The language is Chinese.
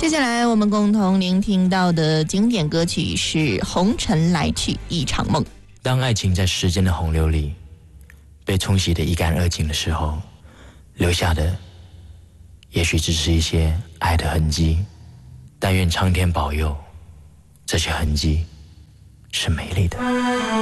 接下来我们共同聆听到的经典歌曲是《红尘来去一场梦》。 当爱情在时间的洪流里被冲洗得一干二净的时候，留下的也许只是一些爱的痕迹，但愿苍天保佑，这些痕迹是美丽的。